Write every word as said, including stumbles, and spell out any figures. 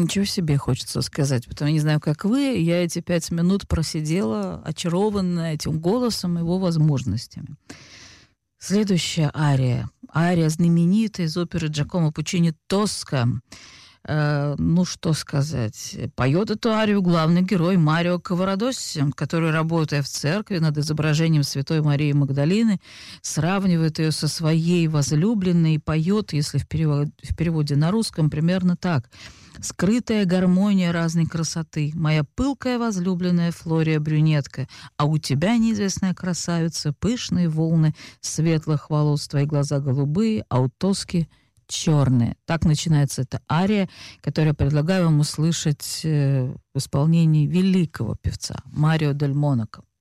Ничего себе, хочется сказать. Потому я не знаю, как вы, я эти пять минут просидела, очарованная этим голосом и его возможностями. Следующая ария. Ария знаменитая из оперы Джакомо Пуччини «Тоска». Э, ну, что сказать. Поет эту арию главный герой Марио Каварадосси, который, работая в церкви над изображением Святой Марии Магдалины, сравнивает ее со своей возлюбленной и поет, если в переводе, в переводе на русском, примерно так. «Скрытая гармония разной красоты, моя пылкая возлюбленная Флория брюнетка, а у тебя, неизвестная красавица, пышные волны светлых волос, твои глаза голубые, а у Тоски черные». Так начинается эта ария, которую я предлагаю вам услышать в исполнении великого певца Марио дель Монако.